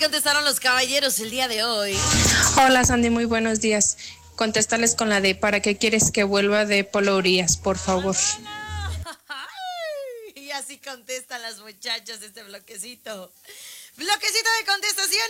contestaron los caballeros el día de hoy. Hola Sandy, muy buenos días. Contestarles con la de ¿para qué quieres que vuelva de Polo Urias, por favor? Y así contestan las muchachas de este bloquecito. Bloquecito de contestaciones.